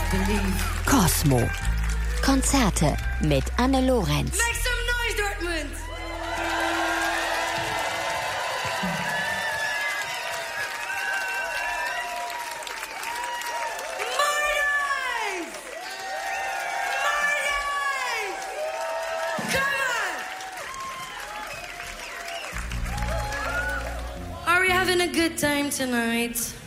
Cosmo. Konzerte mit Anne Lorenz. Make some noise, Dortmund! Having a good time tonight.